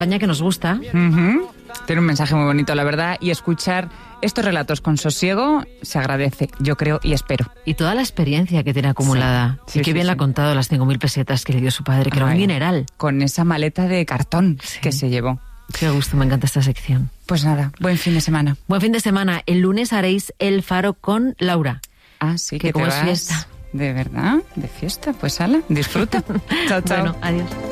España que nos gusta. Tiene un mensaje muy bonito, la verdad, y escuchar estos relatos con sosiego se agradece, yo creo y espero. Y toda la experiencia que tiene acumulada. Sí, y qué bien la ha contado, las 5.000 pesetas que le dio su padre, que era un dineral. Con esa maleta de cartón que se llevó. Qué gusto, me encanta esta sección. Pues nada, buen fin de semana. Buen fin de semana. El lunes haréis El Faro con Laura. Ah, sí, que como es fiesta. ¿De verdad? ¿De fiesta? Pues ala, disfruta. Chao, chao. Bueno, adiós.